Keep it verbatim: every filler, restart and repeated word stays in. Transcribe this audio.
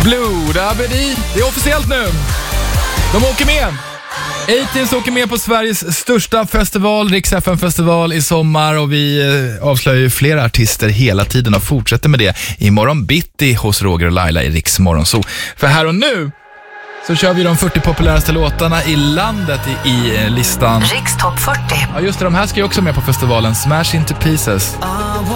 Blue Dabedi, det är officiellt nu. De åker med. A-Teens åker med på Sveriges största festival, Rix F M-festival i sommar, och vi eh, avslöjar ju flera artister hela tiden och fortsätter med det imorgon bitti hos Roger och Laila i Rix Morgonzoo. För här och nu så kör vi de fyrtio populäraste låtarna i landet i, i eh, listan. Rix Top fyrtio. Ja just det, de här ska ju också med på festivalen, Smash Into Pieces.